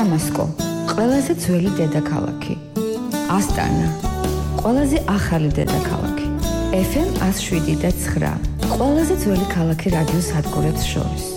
დამასკო, ყველაზე ძველი დედაქალაქი. ასტანა, ყველაზე ახალი დედაქალაქი. FM 107.9, ყველაზე ძველი ქალაქი რადიოს სადგურებს შორის.